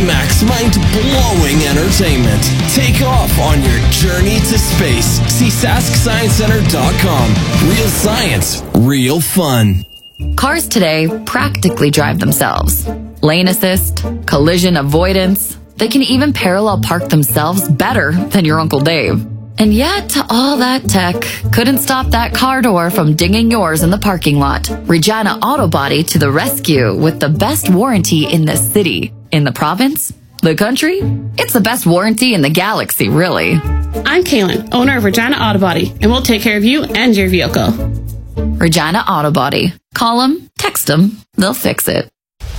climax mind-blowing entertainment. Take off on your journey to space. See SaskScienceCenter.com. Real science, real fun. Cars today practically drive themselves. Lane assist, collision avoidance. They can even parallel park themselves better than your Uncle Dave. And yet, all that tech couldn't stop that car door from dinging yours in the parking lot. Regina Auto Body to the rescue with the best warranty in the city. In the province? The country? It's the best warranty in the galaxy, really. I'm Kaylin, owner of Regina Auto Body, and we'll take care of you and your vehicle. Regina Auto Body. Call them, text them, they'll fix it.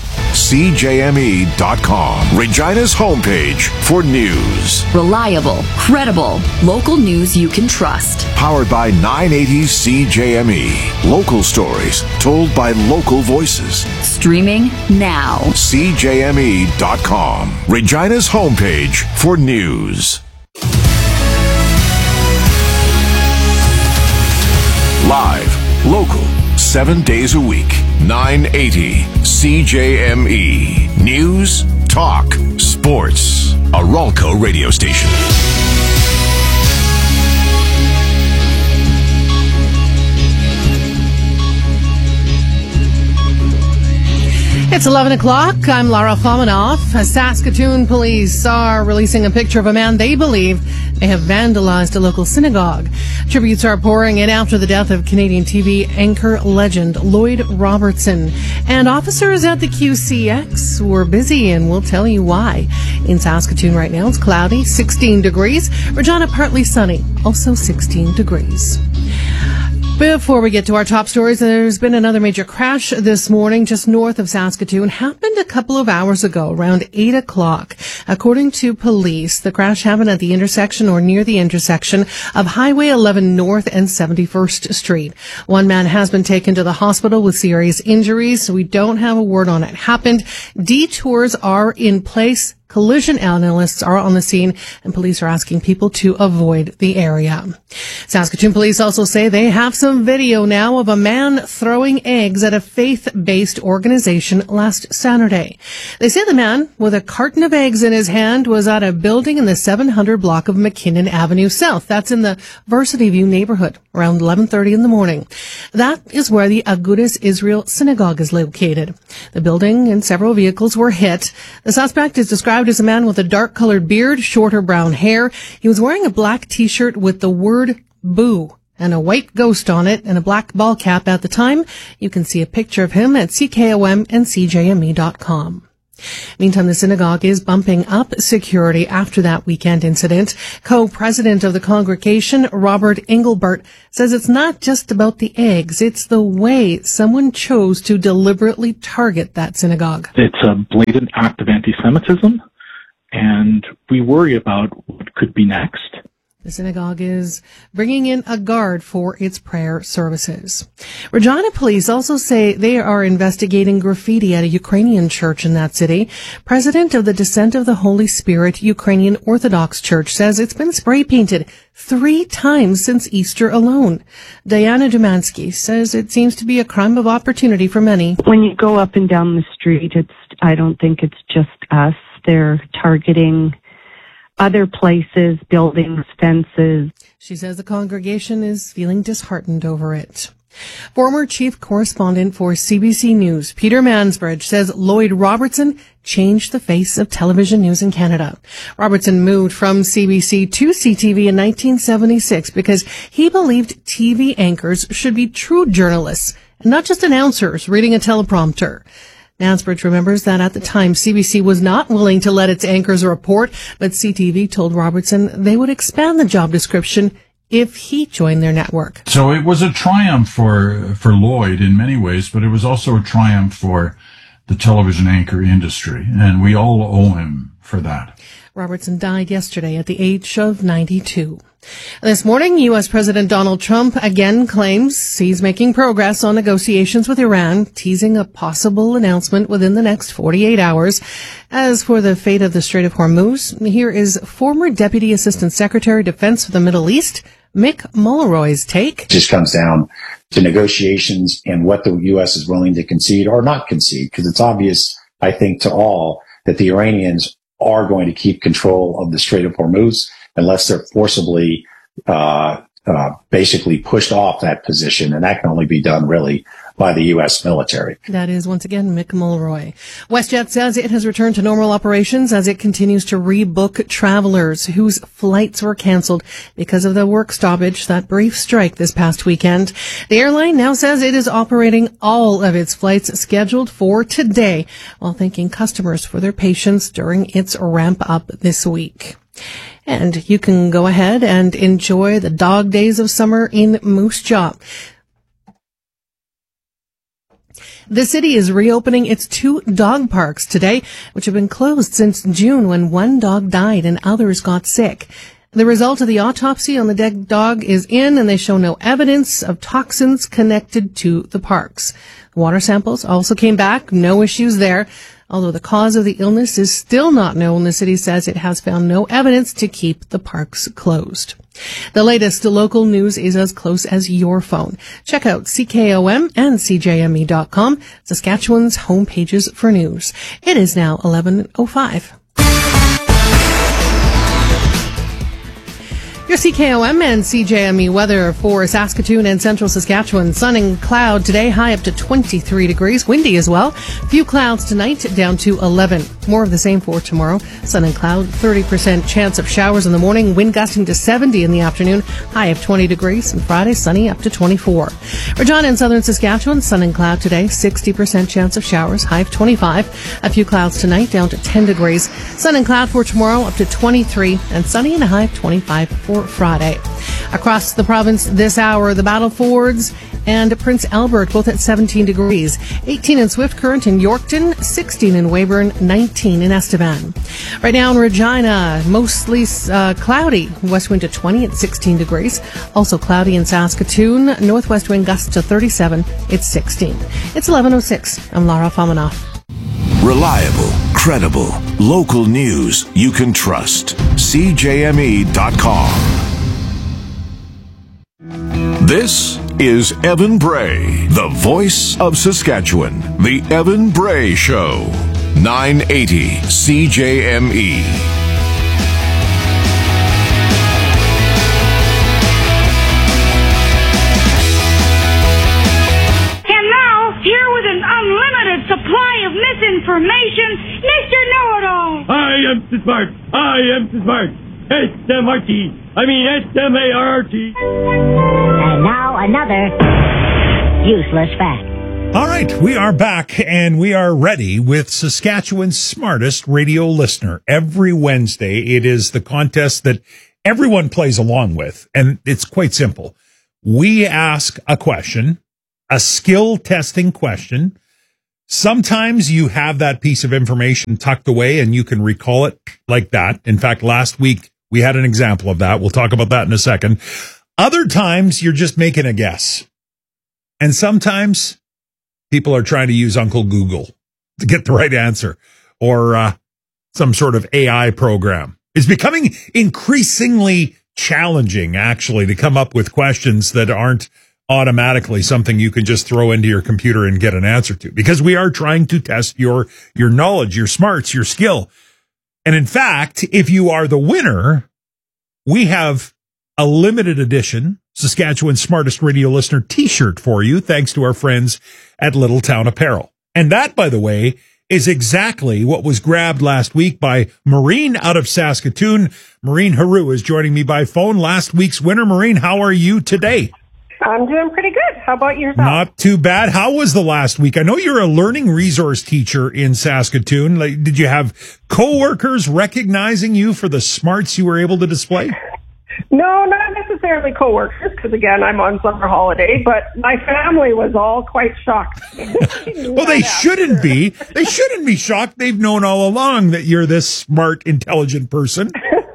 CJME.com, Regina's homepage for news. Reliable, credible, local news you can trust. Powered by 980 CJME. Local stories told by local voices. Streaming now. CJME.com, Regina's homepage for news. Live, local, 7 days a week. 980 CJME. News, talk, sports. A Ralco radio station. It's 11 o'clock. I'm Lara Fomanoff. Saskatoon police are releasing a picture of a man they believe may have vandalized a local synagogue. Tributes are pouring in after the death of Canadian TV anchor legend Lloyd Robertson. And officers at the QCX were busy, and we'll tell you why. In Saskatoon right now, it's cloudy, 16 degrees. Regina, partly sunny, also 16 degrees. Before we get to our top stories, there's been another major crash this morning just north of Saskatoon. Happened a couple of hours ago, around 8 o'clock. According to police, the crash happened at the intersection or near the intersection of Highway 11 North and 71st Street. One man has been taken to the hospital with serious injuries, so we don't have a word on it happened. Detours are in place. Collision analysts are on the scene, and police are asking people to avoid the area. Saskatoon police also say they have some video now of a man throwing eggs at a faith-based organization last Saturday. They say the man, with a carton of eggs in his hand, was at a building in the 700 block of McKinnon Avenue South. That's in the Varsity View neighborhood, around 11:30 in the morning. That is where the Agudas Israel Synagogue is located. The building and several vehicles were hit. The suspect is described as a man with a dark-colored beard, shorter brown hair. He was wearing a black T-shirt with the word "boo" and a white ghost on it and a black ball cap at the time. You can see a picture of him at CKOM and CJME.com. Meantime, the synagogue is bumping up security after that weekend incident. Co-president of the congregation, Robert Engelbert, says it's not just about the eggs, it's the way someone chose to deliberately target that synagogue. It's a blatant act of anti-Semitism, and we worry about what could be next. The synagogue is bringing in a guard for its prayer services. Regina police also say they are investigating graffiti at a Ukrainian church in that city. President of the Descent of the Holy Spirit Ukrainian Orthodox Church says it's been spray painted 3 times since Easter alone. Diana Dumansky says it seems to be a crime of opportunity for many. When you go up and down the street, I don't think it's just us. They're targeting other places, buildings, fences. She says the congregation is feeling disheartened over it. Former chief correspondent for CBC News, Peter Mansbridge, says Lloyd Robertson changed the face of television news in Canada. Robertson moved from CBC to CTV in 1976 because he believed TV anchors should be true journalists and not just announcers reading a teleprompter. Mansbridge remembers that at the time, CBC was not willing to let its anchors report, but CTV told Robertson they would expand the job description if he joined their network. So it was a triumph for Lloyd in many ways, but it was also a triumph for the television anchor industry, and we all owe him for that. Robertson died yesterday at the age of 92. This morning, U.S. President Donald Trump again claims he's making progress on negotiations with Iran, teasing a possible announcement within the next 48 hours. As for the fate of the Strait of Hormuz, here is former Deputy Assistant Secretary of Defense for the Middle East, Mick Mulroy's take. It just comes down to negotiations and what the U.S. is willing to concede or not concede, because it's obvious, I think, to all that the Iranians are going to keep control of the Strait of Hormuz unless they're forcibly basically pushed off that position. And that can only be done really by the U.S. military. That is, once again, Mick Mulroy. WestJet says it has returned to normal operations as it continues to rebook travelers whose flights were canceled because of the work stoppage, that brief strike this past weekend. The airline now says it is operating all of its flights scheduled for today, while thanking customers for their patience during its ramp up this week. And you can go ahead and enjoy the dog days of summer in Moose Jaw. The city is reopening its 2 dog parks today, which have been closed since June when one dog died and others got sick. The result of the autopsy on the dead dog is in, and they show no evidence of toxins connected to the parks. Water samples also came back, no issues there. Although the cause of the illness is still not known, the city says it has found no evidence to keep the parks closed. The latest local news is as close as your phone. Check out CKOM and CJME.com, Saskatchewan's homepages for news. It is now 11:05. Your CKOM and CJME weather for Saskatoon and central Saskatchewan. Sun and cloud today, high up to 23 degrees. Windy as well. Few clouds tonight, down to 11. More of the same for tomorrow. Sun and cloud, 30% chance of showers in the morning. Wind gusting to 70 in the afternoon, high of 20 degrees. And Friday, sunny up to 24. Regina and southern Saskatchewan, sun and cloud today, 60% chance of showers, high of 25. A few clouds tonight, down to 10 degrees. Sun and cloud for tomorrow, up to 23. And sunny and a high of 25 for Friday. Across the province this hour, the Battlefords and Prince Albert both at 17 degrees. 18 in Swift Current in Yorkton, 16 in Weyburn, 19 in Estevan. Right now in Regina, mostly cloudy. West wind to 20 at 16 degrees. Also cloudy in Saskatoon. Northwest wind gusts to 37. It's 16. It's 11:06. I'm Lara Famanoff. Reliable, credible, local news you can trust. CJME.com. This is Evan Bray, the voice of Saskatchewan. The Evan Bray Show. 980 CJME. Supply of misinformation, Mr. Know-It-All. I am so smart. S-M-R-T. S-M-A-R-T. And now another useless fact. All right, we are back, and we are ready with Saskatchewan's smartest radio listener. Every Wednesday, it is the contest that everyone plays along with, and it's quite simple. We ask a question, a skill testing question. Sometimes you have that piece of information tucked away and you can recall it like that. In fact, last week we had an example of that. We'll talk about that in a second. Other times you're just making a guess. And sometimes people are trying to use Uncle Google to get the right answer, or some sort of AI program. It's becoming increasingly challenging, actually, to come up with questions that aren't automatically something you can just throw into your computer and get an answer to, because we are trying to test your knowledge, your smarts, your skill. And in fact, if you are the winner, we have a limited edition Saskatchewan's Smartest Radio Listener t-shirt for you, thanks to our friends at Little Town Apparel. And that, by the way, is exactly what was grabbed last week by Maureen out of Saskatoon. Maureen Haru is joining me by phone. Last week's winner. Maureen, how are you today? I'm doing pretty good. How about yourself? Not too bad. How was the last week? I know you're a learning resource teacher in Saskatoon. Did you have coworkers recognizing you for the smarts you were able to display? No, not necessarily coworkers, because again, I'm on summer holiday, but my family was all quite shocked. Well, they shouldn't be. They shouldn't be shocked. They've known all along that you're this smart, intelligent person.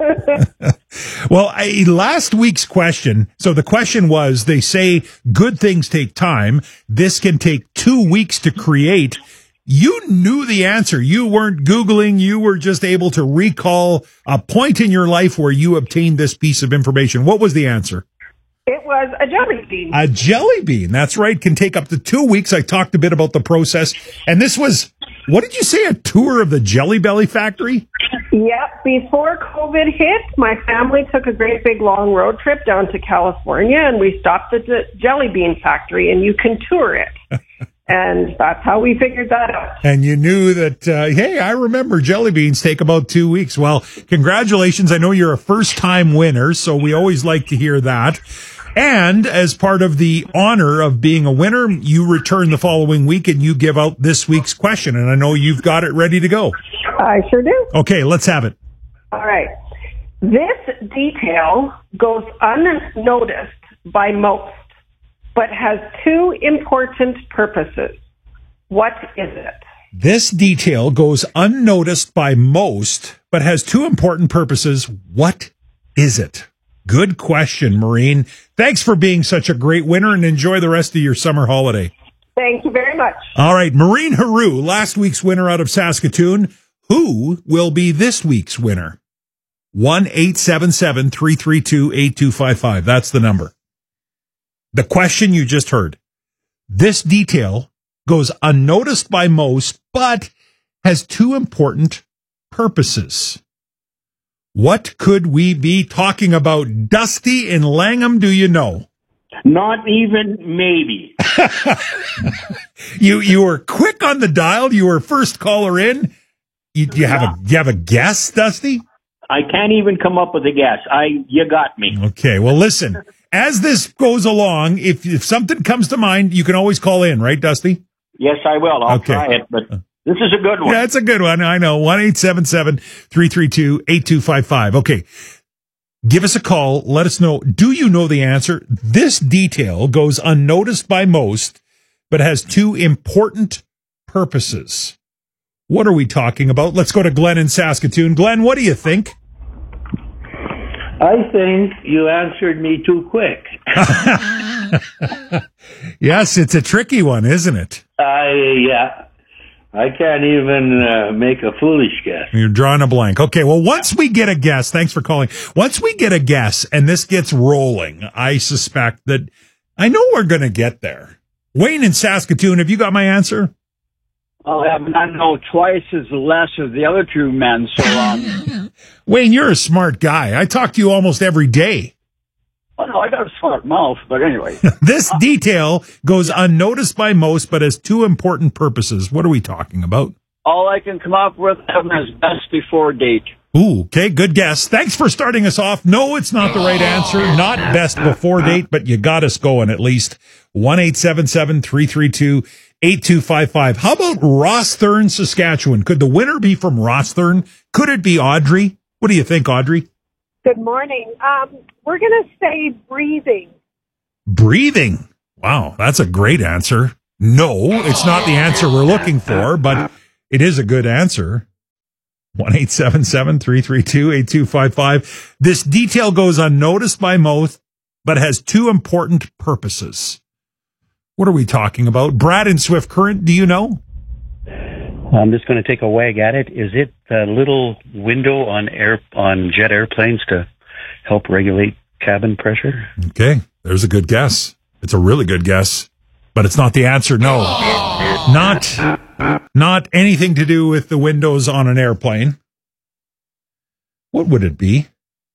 Well, last week's question, so the question was, they say good things take time. This can take 2 weeks to create. You knew the answer. You weren't Googling. You were just able to recall a point in your life where you obtained this piece of information. What was the answer? It was a jelly bean. A jelly bean. That's right. Can take up to 2 weeks. I talked a bit about the process. And this was What did you say? A tour of the Jelly Belly factory? Yep. Before COVID hit, my family took a great big long road trip down to California, and we stopped at the Jelly Bean factory, and you can tour it. And that's how we figured that out. And you knew that, hey, I remember jelly beans take about 2 weeks. Well, congratulations. I know you're a first-time winner, so we always like to hear that. And as part of the honor of being a winner, you return the following week and you give out this week's question. And I know you've got it ready to go. I sure do. Okay, let's have it. All right. This detail goes unnoticed by most, but has two important purposes. What is it? This detail goes unnoticed by most, but has two important purposes. What is it? Good question, Maureen. Thanks for being such a great winner, and enjoy the rest of your summer holiday. Thank you very much. All right, Maureen Haru, last week's winner out of Saskatoon. Who will be this week's winner? 1-877-332-8255. That's the number. The question you just heard. This detail goes unnoticed by most, but has two important purposes. What could we be talking about? Dusty in Langham, do you know? Not even maybe. You were quick on the dial. You were first caller in. You have a guess, Dusty? I can't even come up with a guess. You got me. Okay, well, listen. As this goes along, if something comes to mind, you can always call in, right, Dusty? Yes, I will. I'll try it, but this is a good one. Yeah, it's a good one. I know. 1-877-332-8255. Okay. Give us a call. Let us know. Do you know the answer? This detail goes unnoticed by most, but has two important purposes. What are we talking about? Let's go to Glenn in Saskatoon. Glenn, what do you think? I think you answered me too quick. Yes, it's a tricky one, isn't it? Yeah. I can't even make a foolish guess. You're drawing a blank. Okay, well, once we get a guess, thanks for calling. Once we get a guess and this gets rolling, I suspect that I know we're going to get there. Wayne in Saskatoon, have you got my answer? I'll have not know twice as less as the other two men. So, Wayne, you're a smart guy. I talk to you almost every day. well, no, I got a smart mouth, but anyway. This detail goes unnoticed by most, but has two important purposes. What are we talking about? All I can come up with is best before date. Ooh, okay, good guess. Thanks for starting us off. No, it's not the right answer. Not best before date, but you got us going at least. 1-877-332-8255. How about Rosthern, Saskatchewan? Could the winner be from Rosthern? Could it be Audrey? What do you think, Audrey? Good morning. We're going to say breathing. Breathing. Wow, that's a great answer. No, it's not the answer we're looking for, but it is a good answer. 1-877-332-8255. This detail goes unnoticed by most, but has two important purposes. What are we talking about? Brad in Swift Current, do you know? I'm just going to take a wag at it. Is it the little window on jet airplanes to help regulate cabin pressure? Okay, there's a good guess. It's a really good guess, but it's not the answer. No, not anything to do with the windows on an airplane. What would it be?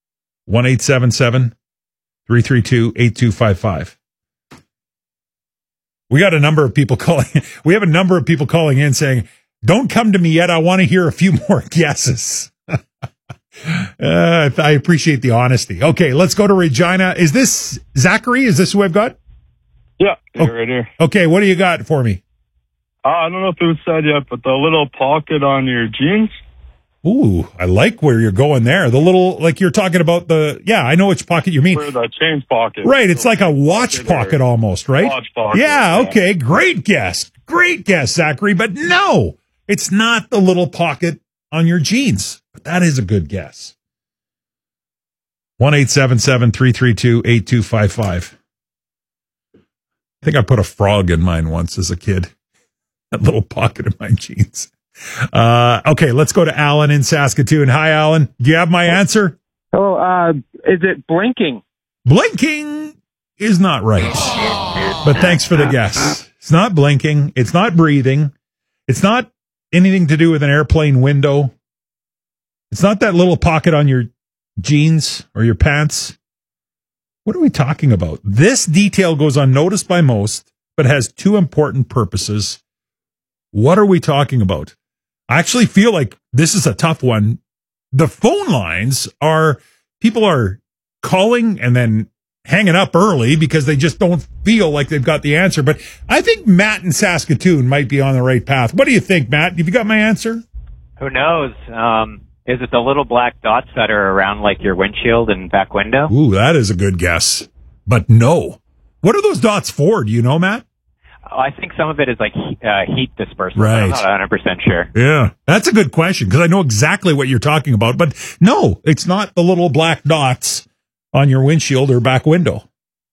1-877-332-8255. We got a number of people calling. We have a number of people calling in saying, don't come to me yet. I want to hear a few more guesses. I appreciate the honesty. Okay, let's go to Regina. Is this Zachary? Is this who I've got? Yeah, right here. Okay, what do you got for me? I don't know if it was said yet, but the little pocket on your jeans. Ooh, I like where you're going there. The little, like you're talking about I know which pocket you mean. Where the change pocket. Right, it's like a watch pocket almost, right? Watch pocket. Yeah, okay, great guess. Great guess, Zachary, but no, it's not the little pocket on your jeans. But that is a good guess. 1-877-332-8255. I think I put a frog in mine once as a kid. That little pocket in my jeans. Okay, let's go to Alan in Saskatoon. Hi, Alan. Do you have my answer? Hello. Is it blinking? Blinking is not right. But thanks for the guess. It's not blinking. It's not breathing. It's not anything to do with an airplane window. It's not that little pocket on your jeans or your pants. What are we talking about? This detail goes unnoticed by most, but has two important purposes. What are we talking about? I actually feel like this is a tough one. The phone lines people are calling and then hanging up early because they just don't feel like they've got the answer. But I think Matt in Saskatoon might be on the right path. What do you think, Matt? Have you got my answer? Who knows? Is it the little black dots that are around like your windshield and back window? Ooh, that is a good guess. But no. What are those dots for? Do you know, Matt? I think some of it is like heat dispersal. Right. I'm not 100% sure. Yeah, that's a good question because I know exactly what you're talking about. But no, it's not the little black dots on your windshield or back window.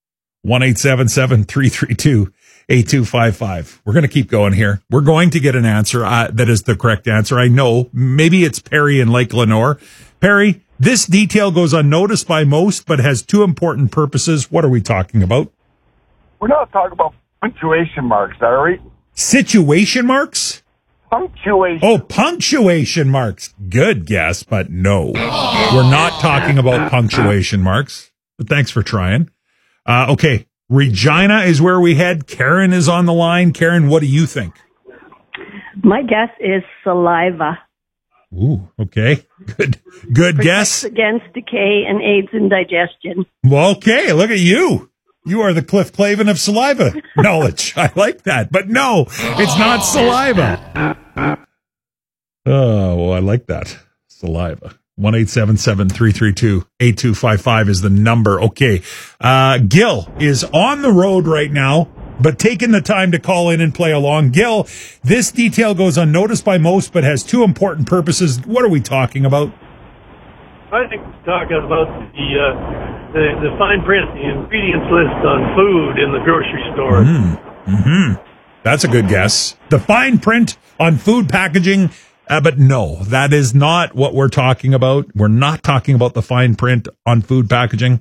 1-877-332-8255. We're going to keep going here. We're going to get an answer that is the correct answer. I know. Maybe it's Perry in Lake Lenore. Perry, this detail goes unnoticed by most, but has two important purposes. What are we talking about? We're not talking about punctuation marks, are we? Situation marks? Punctuation. Oh, punctuation marks. Good guess, but no. We're not talking about punctuation marks. But thanks for trying. Okay. Regina is where we head. Karen is on the line. Karen, what do you think? My guess is saliva. Ooh, okay. Good guess. Against decay and aids in digestion. Well, okay. Look at you. You are the Cliff Clavin of saliva knowledge. I like that. But no, it's not saliva. Oh, well, I like that. Saliva. 1-877-332-8255 is the number. Okay. Gil is on the road right now, but taking the time to call in and play along. Gil, this detail goes unnoticed by most, but has two important purposes. What are we talking about? I think we're talking about the fine print, the ingredients list on food in the grocery store. That's a good guess. The fine print on food packaging, but no, that is not what we're talking about. We're not talking about the fine print on food packaging.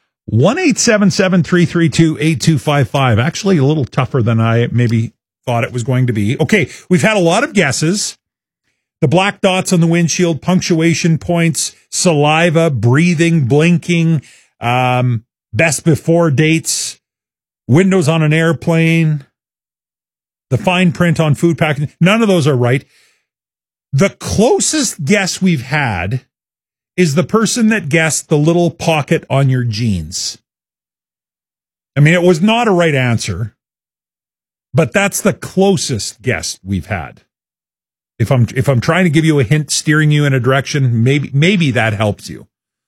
1-877-332-8255. Actually, a little tougher than I maybe thought it was going to be. Okay, we've had a lot of guesses. The black dots on the windshield, punctuation points, saliva, breathing, blinking, best before dates, windows on an airplane, the fine print on food packaging. None of those are right. The closest guess we've had is the person that guessed the little pocket on your jeans. I mean, it was not a right answer, but that's the closest guess we've had. If I'm trying to give you a hint, steering you in a direction, maybe that helps you.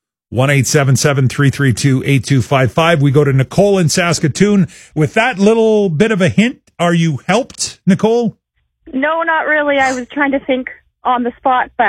1-877-332-8255. We go to Nicole in Saskatoon. With that little bit of a hint, are you helped, Nicole? No, not really. I was trying to think on the spot, but